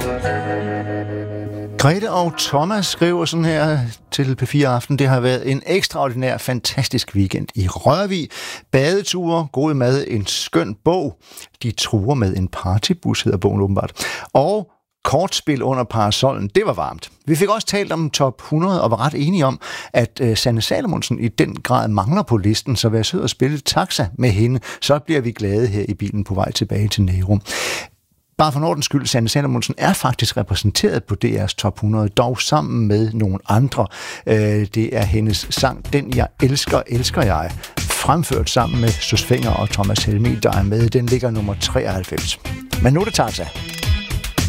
Grete og Thomas skriver sådan her til P4 Aften. Det har været en ekstraordinær, fantastisk weekend i Rørvig. Badeture, god mad, en skøn bog. De truer med en partybus, hedder bogen åbenbart. Og kortspil under parasollen, det var varmt. Vi fik også talt om top 100 og var ret enige om, at Sanne Salomonsen i den grad mangler på listen, så vær sød at spille taxa med hende, så bliver vi glade her i bilen på vej tilbage til Nærum. Bare for Nordens skyld, Sanne Salomonsen er faktisk repræsenteret på DR's top 100, dog sammen med nogle andre. Det er hendes sang, Den jeg elsker, elsker jeg, fremført sammen med Sus Fenger og Thomas Helmig, der er med. Den ligger nummer 93. Men nu er det taxa.